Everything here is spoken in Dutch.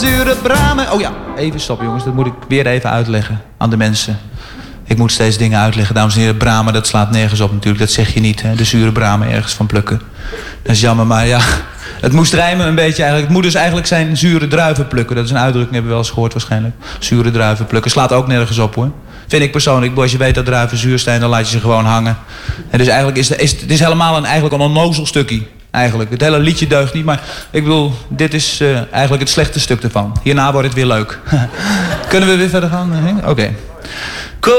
zure bramen. Oh ja, even stop jongens, dat moet ik weer even uitleggen aan de mensen. Ik moet steeds dingen uitleggen, dames en heren. Bramen, dat slaat nergens op natuurlijk, dat zeg je niet. Hè? De zure bramen ergens van plukken. Dat is jammer, maar ja... Het moest rijmen een beetje eigenlijk. Het moet dus eigenlijk zijn zure druiven plukken. Dat is een uitdrukking, hebben we wel eens gehoord waarschijnlijk. Zure druiven plukken. Slaat ook nergens op hoor. Vind ik persoonlijk. Als je weet dat druiven zuur zijn, dan laat je ze gewoon hangen. En dus eigenlijk het is helemaal eigenlijk een onnozel stukje. Eigenlijk. Het hele liedje deugt niet, maar ik bedoel, dit is eigenlijk het slechte stuk ervan. Hierna wordt het weer leuk. Kunnen we weer verder gaan? Oké.